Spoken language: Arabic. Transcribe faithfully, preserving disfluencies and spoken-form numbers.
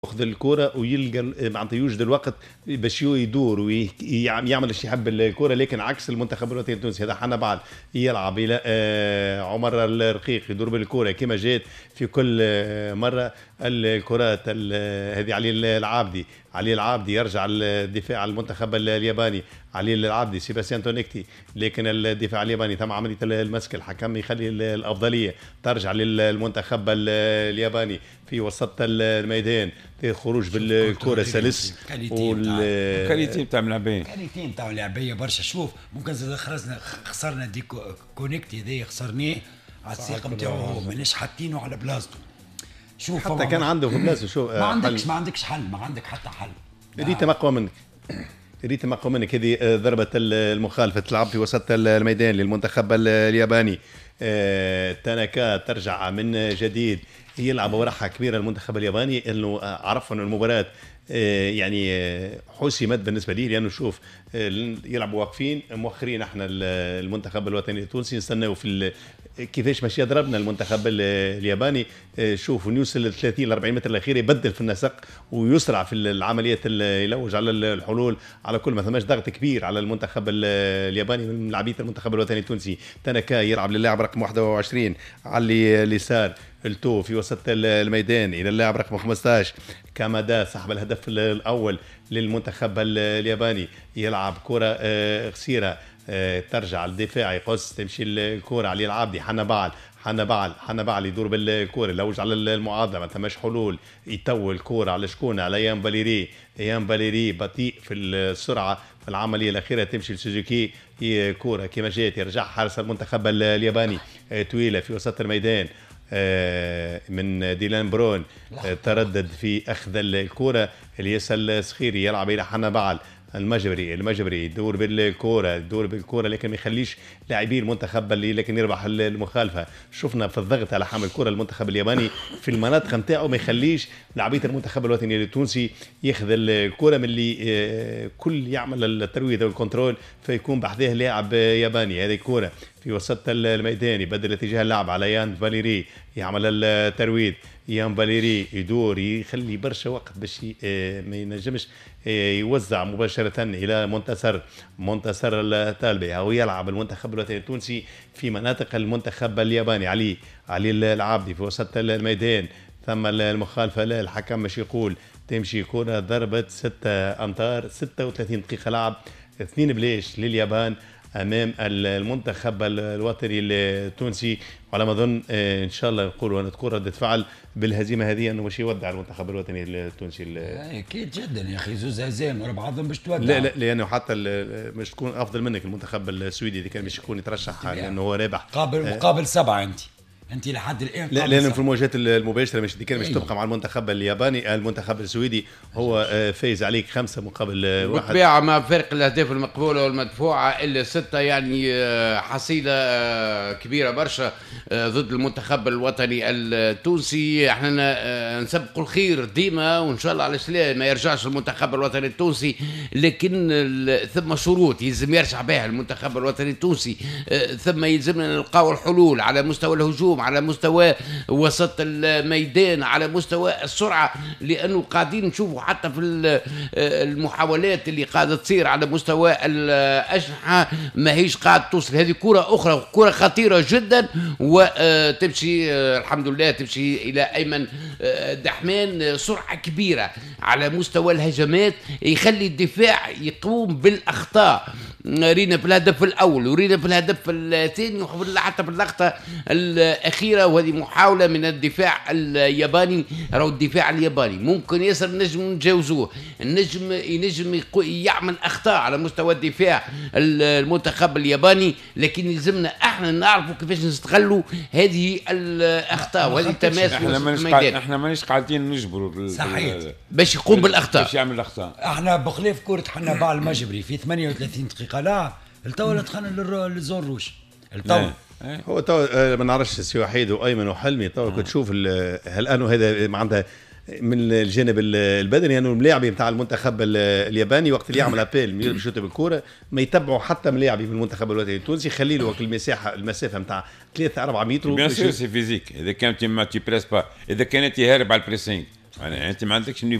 ياخذ الكرة ويلقى معناتها يوجد الوقت باش يدور ويعمل شي يحب الكرة، لكن عكس المنتخب الوطني التونسي هذا حنا بعد يلعب الى آه عمر الرقيق يدور بالكرة كما جات في كل آه مرة الكرات هذه علي العابدي علي العابدي يرجع الدفاع على المنتخب الياباني علي العابدي سيباستيان تونيكتي، لكن الدفاع الياباني تم عملية المسك الحكم يخلي الأفضلية ترجع للمنتخب الياباني في وسط الميدان خروج بالكرة سلس كاليتي نتاع ملاعبيه كاليتي نتاع ملاعبيه برشا. شوف ممكن زاد خرجنا خسرنا دي كونيكتي ذي خسرناه على الثقه نتاعو، ماناش حاطينه على بلاصتو. شوف حتى كان عنده في بلاصتو شوف ما عندكش ما عندكش حل ما عندك حتى حل. ريت مقوى منك ريت مقوى منك هذه ضربة المخالفة تلعب في وسط الميدان للمنتخب الياباني. تاناكا ترجع من جديد يلعب ورحة كبيرة المنتخب الياباني، انه عرفوا ان المباراة يعني حسمت بالنسبة لي، لأنه شوف يلعبوا واقفين مؤخرين احنا المنتخب الوطني التونسي نستناو في كيفاش ماشي ضربنا المنتخب الياباني. شوف نوصل ل ثلاثين ل أربعين متر الأخير يبدل في النسق ويسرع في العمليات، يلوج على الحلول على كل ما ثماش ضغط كبير على المنتخب الياباني من لاعبين المنتخب الوطني التونسي. تاناكا يلعب للاعب رقم واحد وعشرين على اليسار، التو في وسط الميدان الى اللاعب رقم خمسطاش كامادا صاحب الهدف الاول للمنتخب الياباني يلعب كره قصيره ترجع الدفاع يقص تمشي الكره على العابدي حنا بعل حنا بعل حنا بعل يدور بالكره يلوج على المعادله ما ثماش حلول يطول الكره على شكون على يان باليري يان باليري بطيء في السرعه في العمليه الاخيره تمشي لسوزوكي كره كما جات يرجع حارس المنتخب الياباني طويله في وسط الميدان من ديلان برون تردد في أخذ الكرة. الياس الصخيري يلعب إلى حنا بعل المجبري المجبري يدور بالكرة يدور بالكرة لكن ما يخليش لاعبين المنتخب اللي لكن يربح المخالفة. شفنا في الضغط على حامل الكرة المنتخب الياباني في المناطق نتاعو ما يخليش لاعبين المنتخب الوطني التونسي ياخذ الكرة من اللي كل يعمل الترويض والكنترول فيكون بحذاه لاعب ياباني. هذه الكرة في وسط الميدان يبدل اتجاه اللعب على يان باليري يعمل الترويض يان باليري يدور يخلي برشا وقت باش ما ينجمش يوزع مباشرة إلى منتصر منتصر الطالبي أو يلعب المنتخب الوطني التونسي في مناطق المنتخب الياباني. علي علي العابدي في وسط الميدان ثم المخالفة الحكم مش يقول تمشي كرة ضربة ستة أمتار ستة وثلاثين دقيقة لعب اثنين بليش لليابان امام المنتخب الوطني التونسي. وعلى ما اظن ان شاء الله نقولوا ان تكون رده فعل بالهزيمه هذه انه مش يودع المنتخب الوطني التونسي. اكيد جدا يا اخي زوز هزائم ورا بعضهم باش تودع. لا لا لانه حتى مش تكون افضل منك المنتخب السويدي اللي كان باش يكون يترشح لانه هو رابح قابل مقابل سبعه انت انت لحد الان. لا لانه في المواجهات المباشره مش دي كان مش تبقى مع المنتخب الياباني المنتخب السويدي هو فايز عليك خمسه مقابل واحد. بالطبيعه ما فرق الاهداف المقبوله والمدفوعه الا سته يعني حصيله كبيره برشا ضد المنتخب الوطني التونسي. احنا نسبق الخير ديما وان شاء الله على سلام ما يرجعش المنتخب الوطني التونسي، لكن ثم شروط يلزم يرجع بها المنتخب الوطني التونسي، ثم يلزمنا نلقاو الحلول على مستوى الهجوم على مستوى وسط الميدان على مستوى السرعة، لأنه قاعدين نشوفوا حتى في المحاولات اللي قاعدة تصير على مستوى الأجنحة ما هيش قاعد توصل. هذه كرة أخرى كرة خطيرة جدا وتمشي الحمد لله تمشي إلى أيمن دحمان سرعة كبيرة على مستوى الهجمات يخلي الدفاع يقوم بالأخطاء. رينا في الهدف الأول ورينا في الهدف الثاني وحتى في اللقطة الأخيرة، وهذه محاولة من الدفاع الياباني. راهو الدفاع الياباني ممكن ياسر نجم نتجاوزوه، النجم ينجم يعمل أخطاء على مستوى الدفاع المنتخب الياباني، لكن يلزمنا احنا نعرفوا كيفاش نستغلوا هذه الأخطاء وهذه التماس. احنا مانيش قاعدين احنا مانيش قاعدين نجبروا صحيح باش يقوم بالأخطاء باش يعمل الأخطاء. احنا بخلاف كرة حنا باع المجبري في ثمانية وثلاثين دقيقة لا التو دخلنا للزون روج التو. هو تو ما نعرفش سي وحيد وايمن وحلمي تو كنت تشوف هل انه هذا معناتها من الجانب البدني انه الملاعبي نتاع المنتخب الياباني وقت اللي يعمل ابيل يشوط بالكره ما يتبعوا حتى ملاعبي من المنتخب الوطني التونسي يخلي له وقت المساحه المسافه نتاع ثلاثة أربعة متر. بيان سور سي فيزيك اذا كانت ما تي بريس با اذا كانت يهرب على البريسينغ يعني انت ما عندكش